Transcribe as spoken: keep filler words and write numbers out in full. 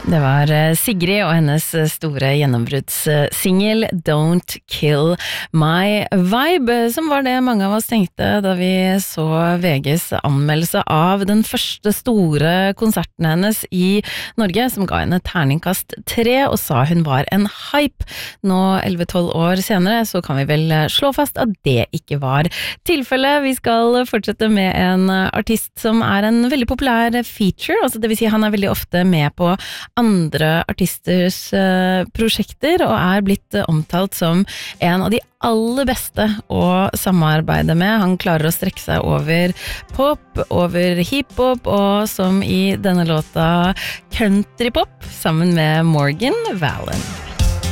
Det var Sigrid og hennes store gjennombruddssingel Don't Kill My Vibe, som var det mange av oss tenkte da vi så V G's anmeldelse av den første store konserten hennes i Norge, som ga henne terningkast tre og sa hun var en hype. Nå elleve tolv år senere så kan vi vel slå fast at det ikke var tilfellet. Vi skal fortsette med en artist som er en veldig populær feature, altså det vil si han er veldig ofte med på andre artisters uh, prosjekter, og er blitt uh, omtalt som en av de aller beste å samarbeide med. Han klarer å strekke seg over pop, over hiphop, og som i denne låta countrypop, sammen med Morgan Wallen.